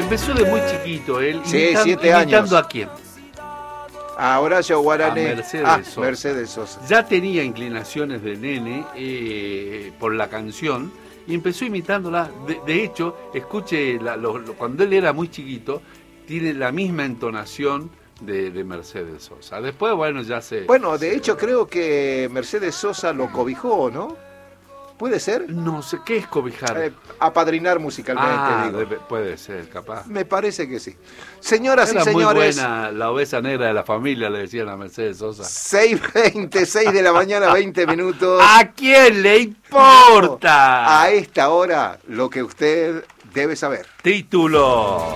Empezó de muy chiquito él, Sí, 7 años. ¿Imitando a quién? A Horacio Guarané. Mercedes Sosa. Ya tenía inclinaciones de nene por la canción y empezó imitándola. De hecho, escuche, cuando él era muy chiquito, tiene la misma entonación de Mercedes Sosa. Después, bueno, ya se... Bueno, de hecho creo que Mercedes Sosa lo cobijó, ¿no? ¿Puede ser? No sé, ¿qué es cobijar? Apadrinar musicalmente, digo. Puede ser, capaz. Me parece que sí. Señoras y Era señores... muy buena, la oveja negra de la familia, le decían a Mercedes Sosa. 6:20, 6 de la mañana, 20 minutos. ¿A quién le importa? A esta hora, lo que usted debe saber. Título.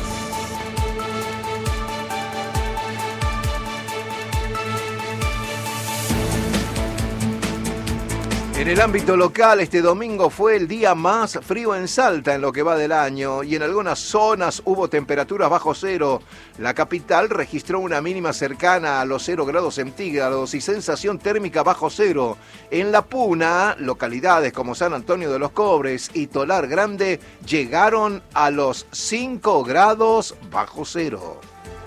En el ámbito local, este domingo fue el día más frío en Salta en lo que va del año y en algunas zonas hubo temperaturas bajo cero. La capital registró una mínima cercana a los 0 grados centígrados y sensación térmica bajo cero. En La Puna, localidades como San Antonio de los Cobres y Tolar Grande llegaron a los 5 grados bajo cero.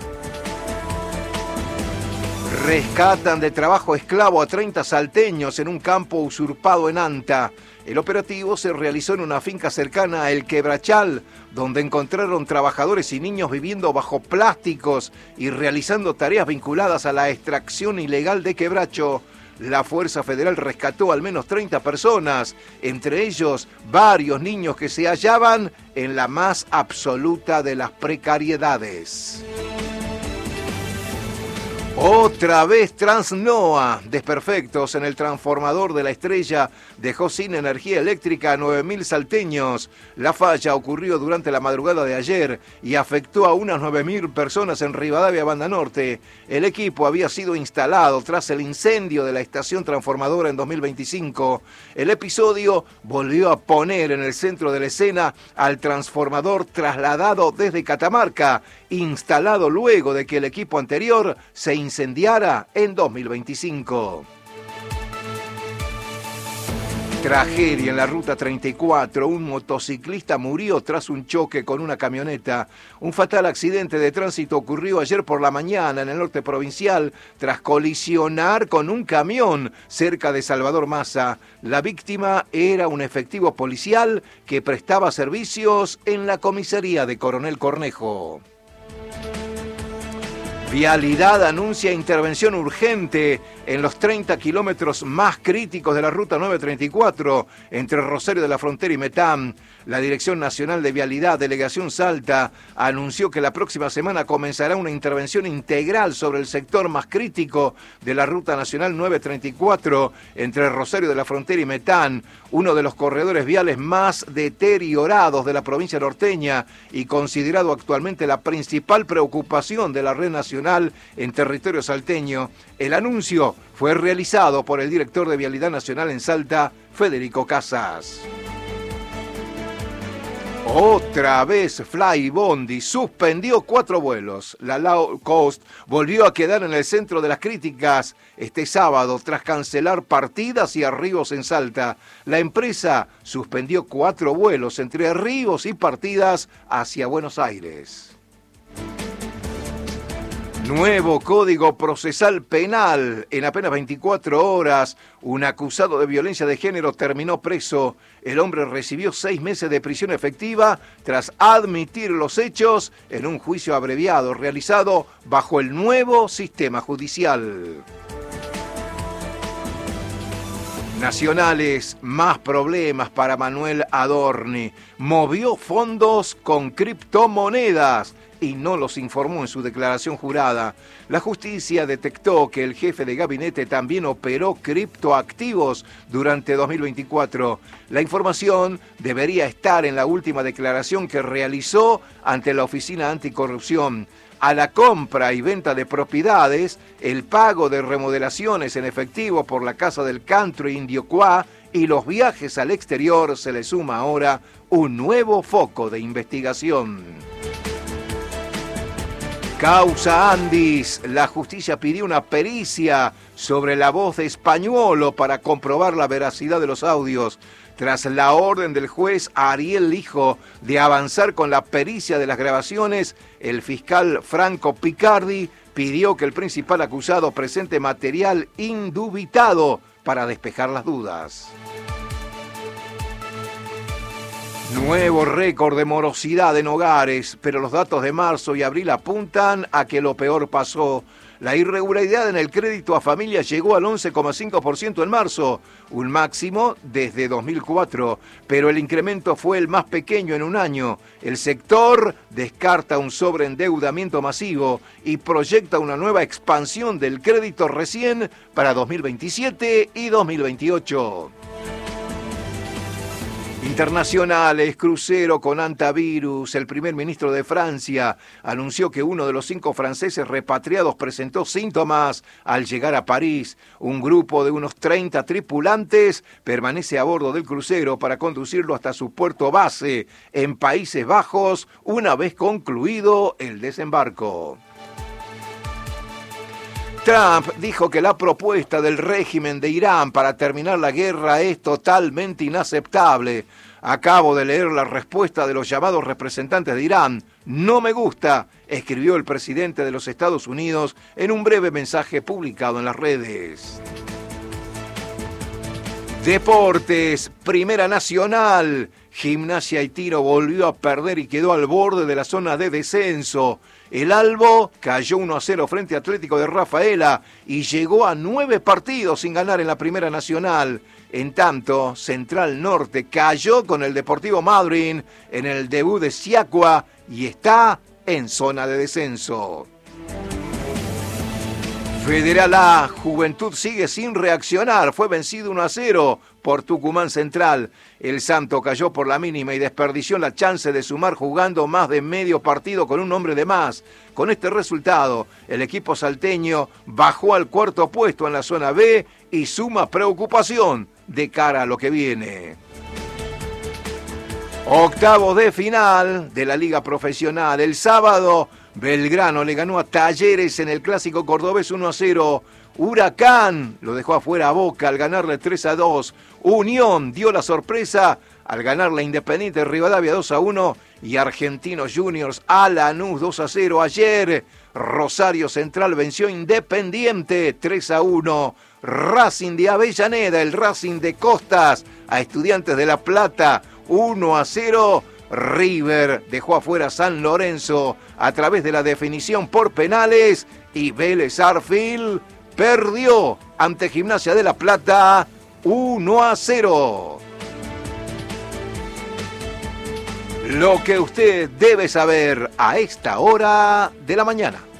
Rescatan de trabajo esclavo a 30 salteños en un campo usurpado en Anta. El operativo se realizó en una finca cercana a El Quebrachal, donde encontraron trabajadores y niños viviendo bajo plásticos y realizando tareas vinculadas a la extracción ilegal de quebracho. La Fuerza Federal rescató al menos 30 personas, entre ellos varios niños que se hallaban en la más absoluta de las precariedades. Otra vez Transnoa, desperfectos en el transformador de La Estrella dejó sin energía eléctrica a 9.000 salteños. La falla ocurrió durante la madrugada de ayer y afectó a unas 9.000 personas en Rivadavia, Banda Norte. El equipo había sido instalado tras el incendio de la estación transformadora en 2025. El episodio volvió a poner en el centro de la escena al transformador trasladado desde Catamarca, instalado luego de que el equipo anterior se incendiara en 2025. Tragedia en la ruta 34. Un motociclista murió tras un choque con una camioneta. Un fatal accidente de tránsito ocurrió ayer por la mañana en el norte provincial tras colisionar con un camión cerca de Salvador Massa. La víctima era un efectivo policial que prestaba servicios en la comisaría de Coronel Cornejo. Vialidad anuncia intervención urgente en los 30 kilómetros más críticos de la ruta 934 entre Rosario de la Frontera y Metán. La Dirección Nacional de Vialidad, Delegación Salta, anunció que la próxima semana comenzará una intervención integral sobre el sector más crítico de la Ruta Nacional 934 entre Rosario de la Frontera y Metán, uno de los corredores viales más deteriorados de la provincia norteña y considerado actualmente la principal preocupación de la red nacional en territorio salteño. El anuncio fue realizado por el director de Vialidad Nacional en Salta, Federico Casas. Otra vez Flybondi suspendió 4 vuelos. La low cost volvió a quedar en el centro de las críticas este sábado tras cancelar partidas y arribos en Salta. La empresa suspendió 4 vuelos entre arribos y partidas hacia Buenos Aires. Nuevo Código Procesal Penal. En apenas 24 horas, un acusado de violencia de género terminó preso. El hombre recibió 6 meses de prisión efectiva tras admitir los hechos en un juicio abreviado realizado bajo el nuevo sistema judicial. Nacionales, más problemas para Manuel Adorni. Movió fondos con criptomonedas y no los informó en su declaración jurada. La justicia detectó que el jefe de gabinete también operó criptoactivos durante 2024. La información debería estar en la última declaración que realizó ante la Oficina Anticorrupción. A la compra y venta de propiedades, el pago de remodelaciones en efectivo por la Casa del Cantro Indiocuá y los viajes al exterior se le suma ahora un nuevo foco de investigación. Causa Andis. La justicia pidió una pericia sobre la voz de Españuolo para comprobar la veracidad de los audios. Tras la orden del juez Ariel Lijo de avanzar con la pericia de las grabaciones, el fiscal Franco Picardi pidió que el principal acusado presente material indubitado para despejar las dudas. Nuevo récord de morosidad en hogares, pero los datos de marzo y abril apuntan a que lo peor pasó. La irregularidad en el crédito a familias llegó al 11,5% en marzo, un máximo desde 2004, pero el incremento fue el más pequeño en un año. El sector descarta un sobreendeudamiento masivo y proyecta una nueva expansión del crédito recién para 2027 y 2028. Internacionales, crucero con antivirus. El primer ministro de Francia anunció que uno de los 5 franceses repatriados presentó síntomas al llegar a París. Un grupo de unos 30 tripulantes permanece a bordo del crucero para conducirlo hasta su puerto base en Países Bajos una vez concluido el desembarco. Trump dijo que la propuesta del régimen de Irán para terminar la guerra es totalmente inaceptable. Acabo de leer la respuesta de los llamados representantes de Irán. No me gusta, escribió el presidente de los Estados Unidos en un breve mensaje publicado en las redes. Deportes, Primera Nacional. Gimnasia y Tiro volvió a perder y quedó al borde de la zona de descenso. El Albo cayó 1-0 frente a Atlético de Rafaela y llegó a 9 partidos sin ganar en la Primera Nacional. En tanto, Central Norte cayó con el Deportivo Madryn en el debut de Siacua y está en zona de descenso. Federal A, Juventud sigue sin reaccionar, fue vencido 1-0 por Tucumán Central. El Santo cayó por la mínima y desperdició la chance de sumar jugando más de medio partido con un hombre de más. Con este resultado, el equipo salteño bajó al 4º puesto en la zona B y suma preocupación de cara a lo que viene. Octavos de final de la Liga Profesional. El sábado, Belgrano le ganó a Talleres en el Clásico Cordobés 1-0. Huracán lo dejó afuera a Boca al ganarle 3-2. Unión dio la sorpresa al ganarle a Independiente Rivadavia 2-1 y Argentinos Juniors a Lanús 2-0. Ayer Rosario Central venció a Independiente 3-1. Racing de Avellaneda, el Racing de Costas a Estudiantes de La Plata 1-0. River dejó afuera a San Lorenzo a través de la definición por penales y Vélez Sarsfield perdió ante Gimnasia de La Plata 1-0. Lo que usted debe saber a esta hora de la mañana.